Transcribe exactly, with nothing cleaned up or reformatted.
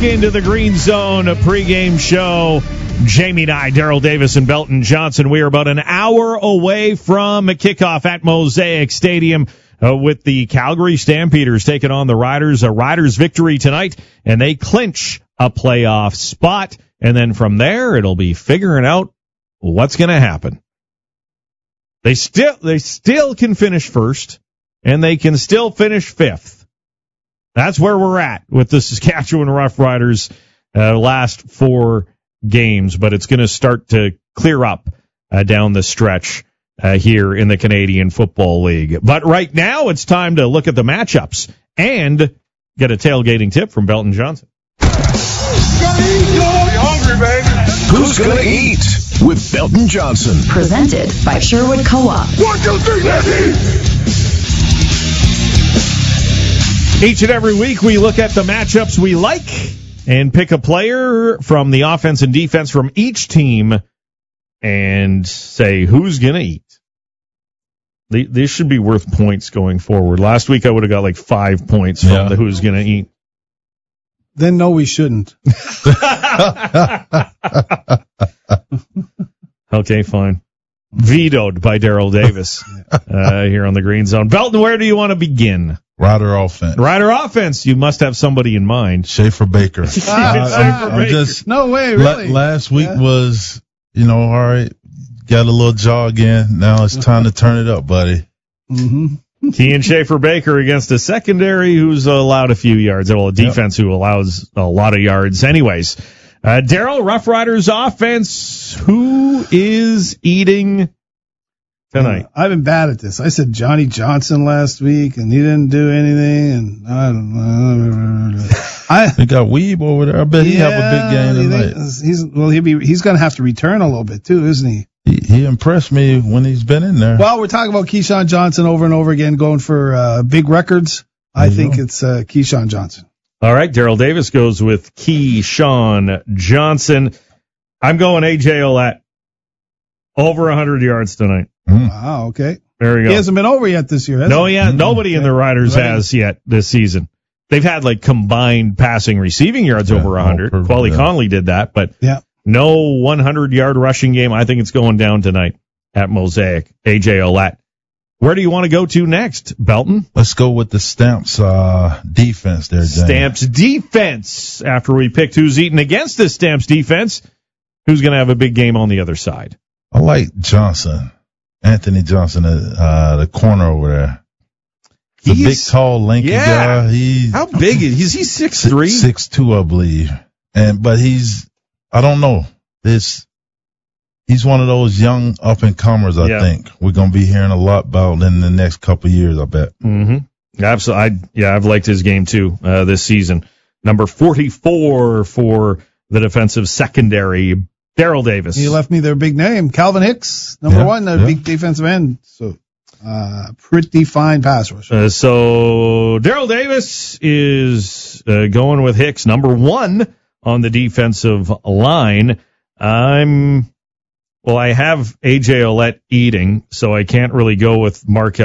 back into the Green Zone pregame show. Jamie Nye, Daryl Davis, and Belton Johnson. We are about an hour away from kickoff at Mosaic Stadium uh, with the Calgary Stampeders taking on the Riders. A Riders victory tonight, and they clinch a playoff spot. And then from there, it'll be figuring out what's going to happen. They still they still can finish first, and they can still finish fifth. That's where we're at with the Saskatchewan Roughriders uh, last four games, but it's going to start to clear up uh, down the stretch uh, here in the Canadian Football League. But right now, it's time to look at the matchups and get a tailgating tip from Belton Johnson. Hungry, baby. Who's gonna eat with Belton Johnson? Presented by Sherwood Co-op. One, two, three, let's eat. Each and every week, we look at the matchups we like and pick a player from the offense and defense from each team and say who's gonna eat. This should be worth points going forward. Last week, I would have got like five points from yeah. the who's gonna eat. Then no, we shouldn't. Okay, fine. Vetoed by Daryl Davis uh, here on the Green Zone. Belton, where do you want to begin? Rider offense. Rider offense. You must have somebody in mind. Schaefer Baker. Schaefer I'm, I'm Baker. just, no way, really. La- last week yeah. was, you know, all right, got a little jog in. Now it's time to turn it up, buddy. Mm-hmm. Kean Schaefer Baker against a secondary who's allowed a few yards. Well, a defense yep. who allows a lot of yards. Anyways, uh, Daryl, Rough Riders offense, who is eating tonight? Uh, I've been bad at this. I said Johnny Johnson last week, and he didn't do anything, and I don't know. I, they got Weeb over there. I bet he yeah, have a big game tonight. He's, well, he'll be, he's going to have to return a little bit, too, isn't he? He, he impressed me when he's been in there. Well, we're talking about Keyshawn Johnson over and over again, going for uh, big records. I there think go. it's uh, Keyshawn Johnson. All right, Daryl Davis goes with Keyshawn Johnson. I'm going A J Olette. Over one hundred yards tonight. Mm. Wow, okay. There we go. He hasn't been over yet this year, has no, he? yeah, nobody in the Riders right. has yet this season. They've had like combined passing receiving yards yeah, over one hundred. Perfect, Quali yeah. Conley did that, but yeah. no one hundred-yard rushing game. I think it's going down tonight at Mosaic. A J Olette. Where do you want to go to next, Belton? Let's go with the Stamps uh, defense there, James. Stamps defense. After we picked who's eating against this Stamps defense, who's going to have a big game on the other side? I like Johnson, Anthony Johnson, uh, the corner over there. The big, tall, lanky yeah. guy. He's, How big is he? Is he six three? six two, I believe. And but he's, I don't know. This, he's one of those young up and comers. I yeah. think we're gonna be hearing a lot about in the next couple of years. I bet. Mm-hmm. Absolutely. I, yeah, I've liked his game too uh, this season. Number forty-four for the defensive secondary, Daryl Davis. He left me their big name, Calvin Hicks, number yeah, one, the yeah. big defensive end. So, uh, pretty fine pass rusher. Uh, so Daryl Davis is uh, going with Hicks, number one on the defensive line. I'm, well, I have A J Olette eating, so I can't really go with Markel